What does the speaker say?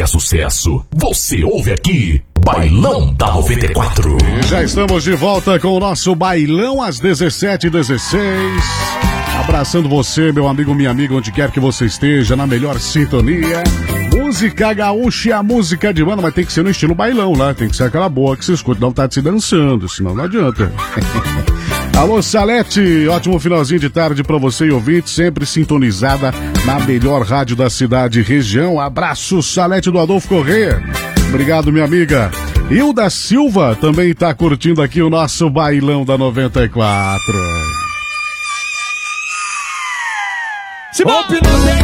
é sucesso. Você ouve aqui, Bailão da 94. E já estamos de volta com o nosso Bailão às 17h16. Abraçando você, meu amigo, minha amiga, onde quer que você esteja, na melhor sintonia. Música gaúcha é a música de banda, mas tem que ser no estilo bailão, né? Tem que ser aquela boa que você escuta, dá vontade de se dançando, senão não adianta. Alô, Salete, ótimo finalzinho de tarde pra você e ouvinte, sempre sintonizada na melhor rádio da cidade e região. Abraço, Salete do Adolfo Corrêa. Obrigado, minha amiga. Hilda Silva também tá curtindo aqui o nosso Bailão da 94. Simbora!